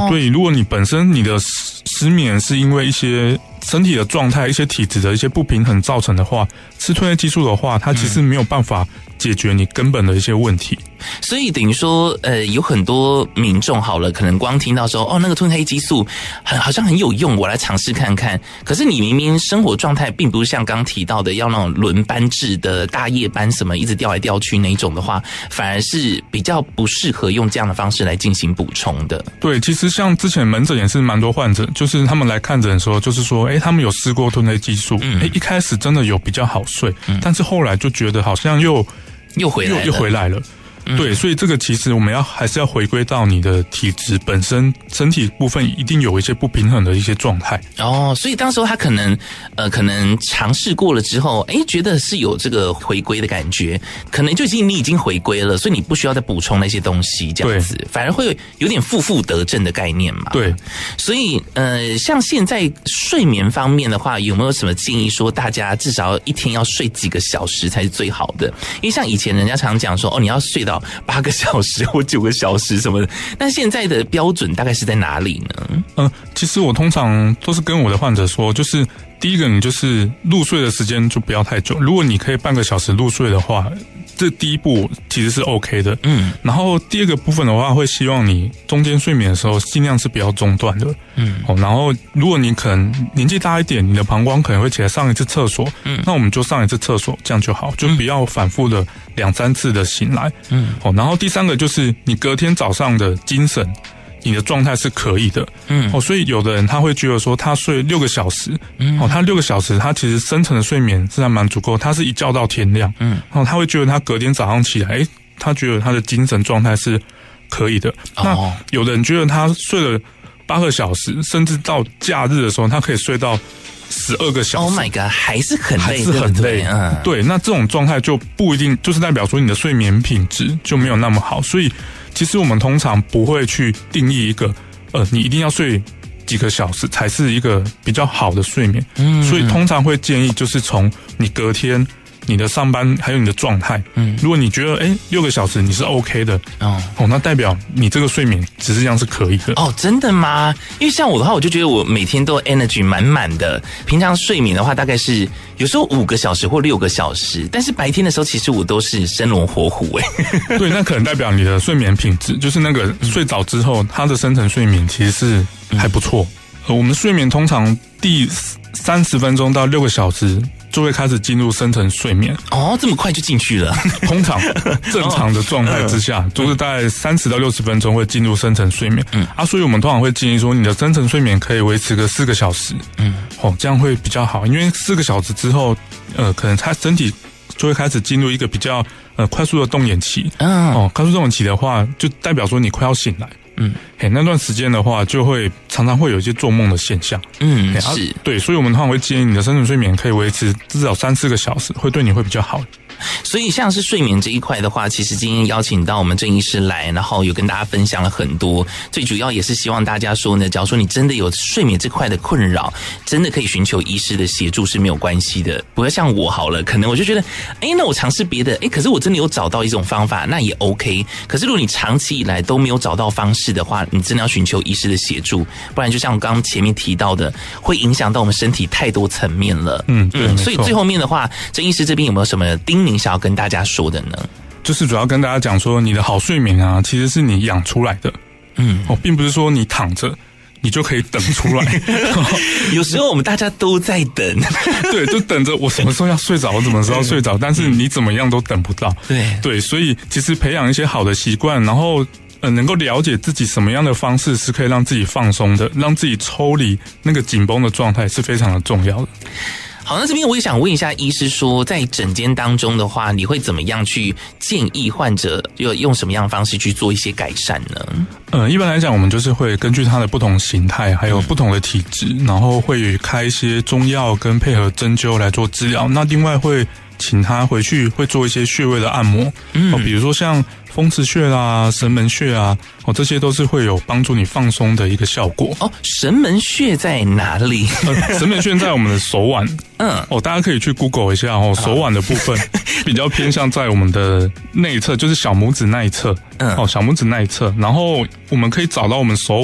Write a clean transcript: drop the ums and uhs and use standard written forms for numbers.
对，如果你本身你的失眠是因为一些身体的状态、一些体质的一些不平衡造成的话，吃褪黑激素的话，它其实没有办法解决你根本的一些问题。 所以等于说，有很多民众好了，可能光听到说，那个褪黑激素好像很有用，我来尝试看看。可是你明明生活状态并不是像刚提到的要那种轮班制的大夜班什么一直调来调去那一种的话，反而是比较不适合用这样的方式来进行补充的。 对，其实像之前门诊也是蛮多患者，就是他们来看诊的时候，就是说，他们有试过褪黑激素，一开始真的有比较好睡，但是后来就觉得好像又回来了。对，所以这个其实我们还是要回归到你的体质本身，身体部分一定有一些不平衡的一些状态。 所以当时候他可能尝试过了之后，觉得是有这个回归的感觉，可能就你已经回归了，所以你不需要再补充那些东西，这样子反而会有点负得正的概念嘛。 对， 所以像现在睡眠方面的话，有没有什么建议说大家至少一天要睡几个小时才是最好的？因为像以前人家常讲说，你要睡到8个小时或9个小时什么的，那现在的标准大概是在哪里呢？ 其实我通常都是跟我的患者说，就是第一个，你就是入睡的时间就不要太久，如果你可以半个小时入睡的话，这第一步其实是 OK 的。然后第二个部分的话，会希望你中间睡眠的时候尽量是不要中断的。然后如果你可能年纪大一点，你的膀胱可能会起来上一次厕所，那我们就上一次厕所，这样就好，就不要反复的2-3次的醒来。然后第三个就是你隔天早上的精神，你的状态是可以的。所以有的人他会觉得说他睡6个小时，他6个小时他其实深层的睡眠是还蛮足够，他是一觉到天亮。他会觉得他隔天早上起来，他觉得他的精神状态是可以的。那有的人觉得他睡了8个小时，甚至到假日的时候他可以睡到12个小时。 Oh my god， 还是很累， 还是很累。对，那这种状态就不一定，就是代表说你的睡眠品质就没有那么好。所以其实我们通常不会去定义一个你一定要睡几个小时才是一个比较好的睡眠。所以通常会建议就是从你隔天你的上班还有你的状态，如果你觉得6个小时你是 OK 的，那代表你这个睡眠质量是可以的。 真的吗？因为像我的话，我就觉得我每天都 energy 满满的，平常睡眠的话大概是有时候5个小时或6个小时，但是白天的时候其实我都是生龙活虎。 对，那可能代表你的睡眠品质，就是那个睡着之后它的深层睡眠其实是还不错。我们睡眠通常第30分钟到6个小时就会开始进入深层睡眠。 这么快就进去了？ 通常正常的状态之下，就是大概30到60分钟会进入深层睡眠。所以我们通常会建议说，你的深层睡眠可以维持个4个小时。这样会比较好，因为4个小时之后，可能他身体就会开始进入一个比较快速的动眼期。快速动眼期的话，就代表说你快要醒来。那段时间的话，就会常常会有一些做梦的现象。 是。 对，所以我们通常会建议你的深层睡眠可以维持至少3-4个小时，会对你会比较好。 所以像是睡眠这一块的话，其实今天邀请到我们郑医师来，然后有跟大家分享了很多，最主要也是希望大家说呢，假如说你真的有睡眠这块的困扰，真的可以寻求医师的协助是没有关系的。不要像我好了，可能我就觉得那我尝试别的，可是我真的有找到一种方法，那也 OK。可是如果你长期以来都没有找到方式的话，你真的要寻求医师的协助，不然就像我刚刚前面提到的，会影响到我们身体太多层面了。 对。 所以最后面的话，郑医师这边有没有什么叮咛想要跟大家说的呢？ 就是主要跟大家讲说，你的好睡眠啊，其实是你养出来的。并不是说你躺着你就可以等出来。 有时候我们大家都在等。 对，就等着我什么时候要睡着，我什么时候要睡着，但是你怎么样都等不到。对，所以其实培养一些好的习惯，然后能够了解自己什么样的方式是可以让自己放松的，让自己抽离那个紧绷的状态是非常的重要的。 好，那这边我也想问一下医师说，在诊间当中的话，你会怎么样去建议患者用什么样的方式去做一些改善呢？ 一般来讲，我们就是会根据他的不同形态，还有不同的体质，然后会开一些中药跟配合针灸来做治疗。那另外会请他回去会做一些穴位的按摩，比如说像风池穴啦、神门穴啊，这些都是会有帮助你放松的一个效果。 神门穴在哪里？ 神门穴在我们的手腕。大家可以去 Google 一下手腕的部分比较偏向在我们的内侧，就是小拇指那一侧。小拇指那一侧，然后我们可以找到我们手